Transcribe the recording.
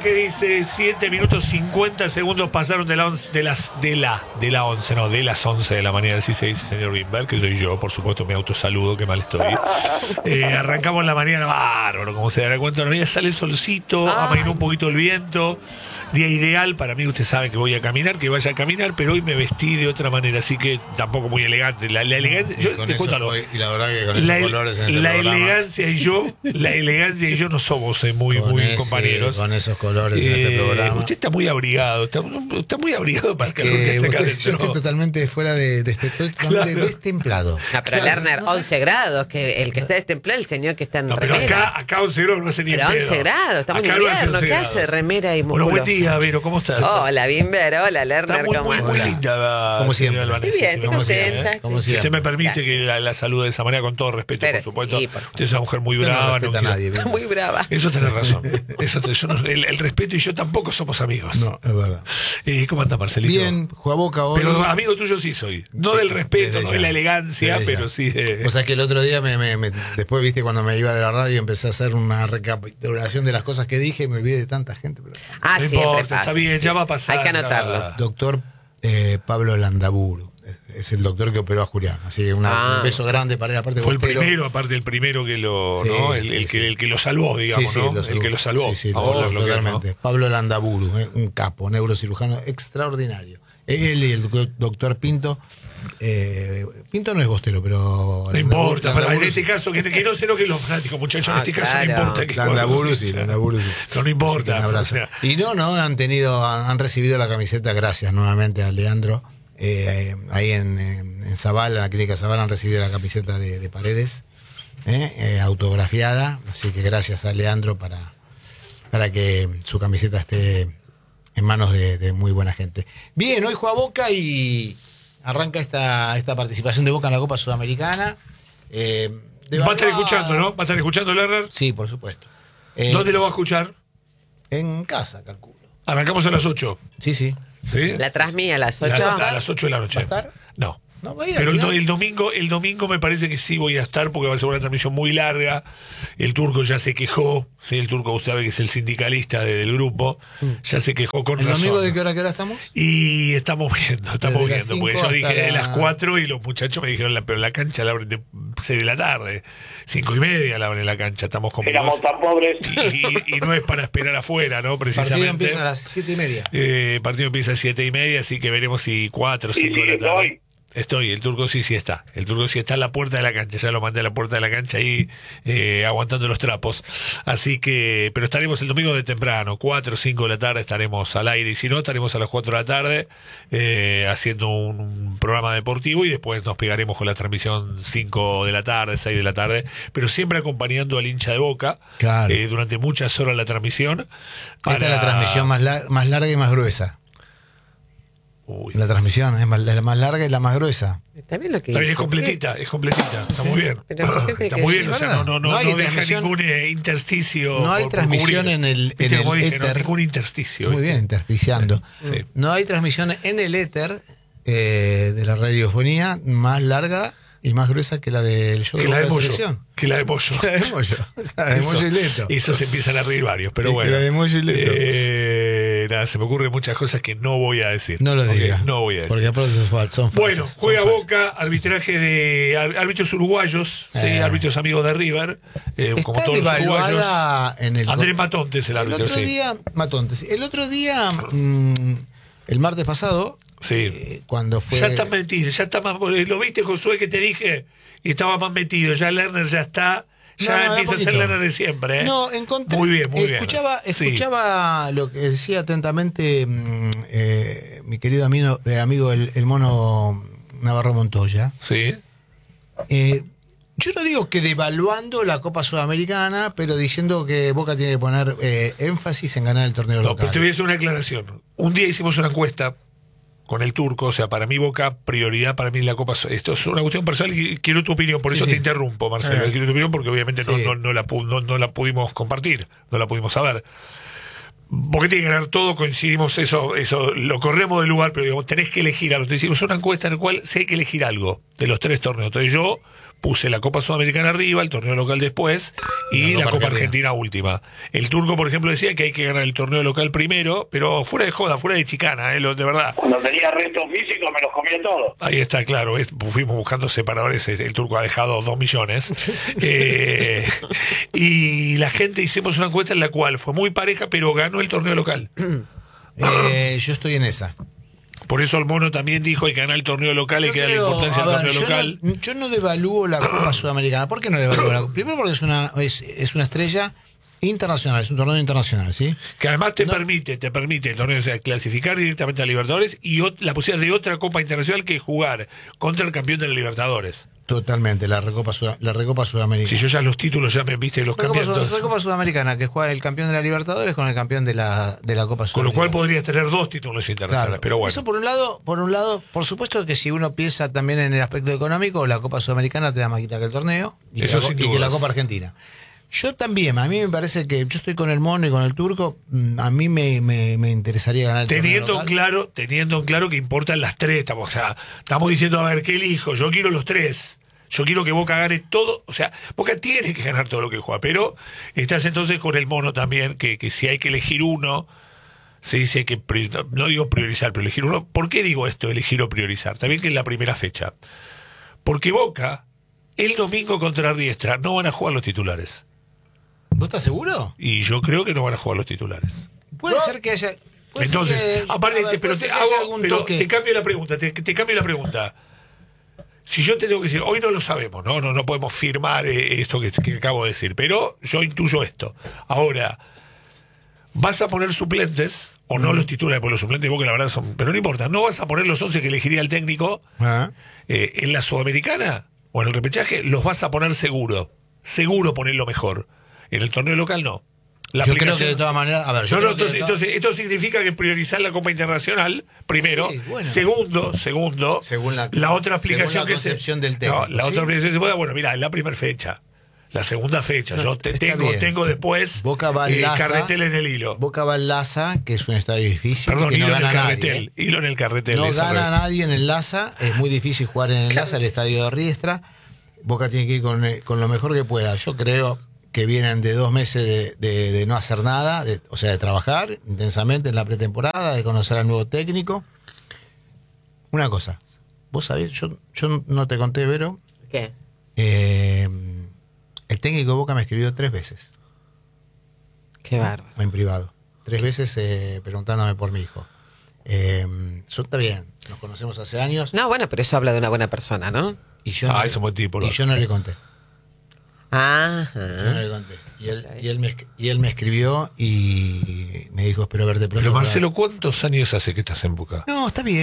que dice 7 minutos 50 segundos pasaron de las 11 de la mañana, así se dice, señor Wimberg, que soy yo, por supuesto, me autosaludo, qué mal estoy. Arrancamos la mañana bárbaro, como se dará cuenta, ya sale el solcito, amainó un poquito el viento. Día ideal para mí, usted sabe que voy a caminar, que vaya a caminar, pero hoy me vestí de otra manera, así que tampoco muy elegante. La elegancia, yo te cuento algo. Y la verdad que con esos colores en la elegancia y yo no somos muy compañeros. Con esos colores en este programa. Usted está muy abrigado, está muy abrigado para que yo estoy totalmente fuera estoy totalmente destemplado. Pero Lerner, 11 grados, que el que está destemplado es el señor que está en remera. Acá 11 grados no hace ni pero 11 grados, estamos en invierno, ¿qué hace remera y musculoso? Bueno, buen día, Vero, ¿cómo estás? Hola, Bimber, hola, Lerner, ¿cómo estás? Muy linda, como siempre. Muy bien, estoy contenta. Si usted me permite que la salude de esa manera, con todo respeto, por supuesto. Sí, usted es una mujer muy brava. No respeta a nadie. Muy brava. Eso tenés razón. El respeto y yo tampoco somos amigos. No, es verdad. ¿Cómo anda, Marcelito? Bien, juega Boca hoy. Pero amigo tuyo sí soy. No del respeto, no de la elegancia, pero sí de... O sea que el otro día, después, viste, cuando me iba de la radio, empecé a hacer una recapitulación de las cosas que dije y me olvidé de tanta gente. Pero... no importa, está bien, ya va a pasar. Hay que anotarlo. Doctor Pablo Landaburu. Es el doctor que operó a Julián. Así que un beso grande para él. Aparte fue el primero que lo, sí, ¿no? El que lo salvó, digamos, sí, ¿no? Lo salvó. El que lo salvó. Sí, totalmente. ¿No? Pablo Landaburu, un capo, neurocirujano extraordinario. Él y el doctor Pinto. Pinto no es bostero, pero no importa, pero en este caso que no se enojen los fanáticos, muchachos, en este caso no importa que Landaburu sí. No importa. Un abrazo. Y han recibido la camiseta, gracias nuevamente a Leandro. Ahí en Zaval, en la clínica Zaval, han recibido la camiseta de Paredes, autografiada, así que gracias a Leandro para que su camiseta esté en manos de muy buena gente. Bien, hoy juega Boca y arranca esta participación de Boca en la Copa Sudamericana. Va a estar escuchando, ¿no? ¿Va a estar escuchando Lerner? Sí, por supuesto. ¿Dónde lo va a escuchar? En casa, calculo. Arrancamos a las 8. Sí. ¿Sí? La transmí a las 8. A las 8 de la noche. ¿Va a estar? No. No, va a ir pero el domingo me parece que sí voy a estar porque va a ser una transmisión muy larga. El Turco ya se quejó, ¿sí? El Turco, usted sabe que es el sindicalista del grupo, ya se quejó con razón. ¿El domingo de qué hora estamos? Y estamos viendo, porque yo dije de las 4 y los muchachos me dijeron, pero la cancha la abren de 6 de la tarde, 5:30 la abren la cancha, estamos con... Éramos tan pobres. Y no es para esperar afuera, ¿no? Precisamente. El partido empieza a las 7:30. El partido empieza a las 7:30, así que veremos si 4 o 5 de la tarde. El Turco sí está. El Turco sí está en la puerta de la cancha. Ya lo mandé a la puerta de la cancha ahí aguantando los trapos. Así que, pero estaremos el domingo de temprano, 4 o 5 de la tarde estaremos al aire. Y si no, estaremos a las 4 de la tarde haciendo un programa deportivo y después nos pegaremos con la transmisión 5 de la tarde, 6 de la tarde. Pero siempre acompañando al hincha de Boca. Claro. Durante muchas horas la transmisión. Esta es la transmisión más larga y más gruesa. Uy. La transmisión es la más larga y la más gruesa. Está bien lo que dice. dice. Es completita. Está muy bien. Está muy bien. O sea, no deja ningún intersticio. No hay transmisión en el éter. Ningún intersticio. Muy bien, intersticiando. Sí. No hay transmisión en el éter de la radiofonía más larga y más gruesa que la del show de la selección. Que la de Moyo. La de Moyo. La de Moyo y Leto. Eso se empiezan a reír varios, pero bueno. La de Moyo y Leto. Nada, se me ocurren muchas cosas que no voy a decir. No lo digas. No voy a decir. Porque aparte son falsas. Bueno, juega Boca, arbitraje de árbitros uruguayos, árbitros amigos de River, como todos los uruguayos. Andrés Matonte es el árbitro, El otro día, el martes pasado, sí. Cuando fue... Ya está metido, ya está más... ¿Lo viste, Josué, que te dije? Y estaba más metido, ya Lerner ya está... Ya empieza a ser Lerner de siempre, ¿eh? No, encontré... Muy bien, Escuchaba lo que decía atentamente mi querido amigo el mono Navarro Montoya. Sí. Yo no digo que devaluando la Copa Sudamericana, pero diciendo que Boca tiene que poner énfasis en ganar el torneo local. Pero te voy a hacer una aclaración. Un día hicimos una encuesta con el Turco, o sea, para mí Boca, prioridad para mí la Copa. Esto es una cuestión personal y quiero tu opinión, por eso te interrumpo, Marcelo. Quiero tu opinión porque obviamente no la pudimos compartir, no la pudimos saber. Porque tiene que ganar todo, coincidimos, eso lo corremos del lugar, pero digamos, tenés que elegir algo. Te hicimos una encuesta en la cual si hay que elegir algo de los 3 torneos. Entonces yo puse la Copa Sudamericana arriba, el torneo local después y la Copa Argentina última. El turco, por ejemplo, decía que hay que ganar el torneo local primero, pero fuera de joda, fuera de chicana, de verdad. Cuando tenía restos físicos me los comía todos. Ahí está, claro, fuimos buscando separadores, el turco ha dejado 2 millones. Y la gente hicimos una encuesta en la cual fue muy pareja, pero ganó el torneo local. Yo estoy en esa. Por eso el mono también dijo hay que ganar el torneo local, hay que darle importancia al torneo local. Yo no devalúo la Copa Sudamericana. ¿Por qué no devalúo la Copa? Primero porque es una estrella internacional, es un torneo internacional, ¿sí? Que además te permite el torneo, o sea, clasificar directamente a Libertadores y la posibilidad de otra Copa Internacional que jugar contra el campeón de la Libertadores. Totalmente, la Recopa Sudamericana. Si yo ya los títulos ya me viste los cambios. La Recopa Sudamericana, que juega el campeón de la Libertadores con el campeón de la Copa Sudamericana. Con lo cual podrías tener 2 títulos internacionales, claro, pero bueno. Eso por un lado, por supuesto que si uno piensa también en el aspecto económico, la Copa Sudamericana te da más guita que el torneo y que la Copa Argentina. Yo también, a mí me parece que yo estoy con el mono y con el turco, a mí me interesaría ganar el teniendo en claro que importan las 3, estamos diciendo, a ver, ¿qué elijo? Yo quiero los 3. Yo quiero que Boca gane todo, o sea, Boca tiene que ganar todo lo que juega, pero estás entonces con el mono también, que si hay que elegir uno, se dice que, no digo priorizar, pero elegir uno. ¿Por qué digo esto, elegir o priorizar? También que es la primera fecha. Porque Boca, el domingo contra Riestra, no van a jugar los titulares. ¿Vos estás seguro? Y yo creo que no van a jugar los titulares. Puede ser que haya... Entonces, aparte, pero te cambio la pregunta, te cambio la pregunta. Si yo te tengo que decir, hoy no lo sabemos, no podemos firmar esto que acabo de decir, pero yo intuyo esto. Ahora, ¿vas a poner suplentes o no los titulares? Porque los suplentes de Boca, la verdad, son... Pero no importa, ¿no vas a poner los 11 que elegiría el técnico en la Sudamericana o en el repechaje? Los vas a poner seguro ponerlo mejor. En el torneo local no. Yo creo que de todas maneras... A ver, entonces, esto significa que priorizar la Copa Internacional, primero. Sí, bueno. Segundo, según la otra explicación concepción del técnico. La otra explicación se puede, bueno, mira, en la primera fecha. La segunda fecha, yo tengo después Boca va al Laza, Carretel en el hilo. Boca va al Laza, que es un estadio difícil. Perdón, que hilo no gana en el Carretel. Nadie, Hilo en el Carretel. No gana nadie en el Laza, es muy difícil jugar en el Laza, el estadio de Riestra. Boca tiene que ir con lo mejor que pueda. Yo creo que vienen de 2 meses de no hacer nada, o sea, de trabajar intensamente en la pretemporada, de conocer al nuevo técnico. Una cosa, vos sabés, yo no te conté, Vero. ¿Qué? El técnico de Boca me escribió 3 veces. Qué bárbaro. En privado. 3 veces preguntándome por mi hijo. Eso está bien, nos conocemos hace años. No, bueno, pero eso habla de una buena persona, ¿no? Y yo no, es un buen tipo. Y yo no le conté. Ajá. Yo no le conté. Y él me escribió y me dijo, espero verte pronto. Pero Marcelo, ¿cuántos años hace que estás en Boca? No, está bien.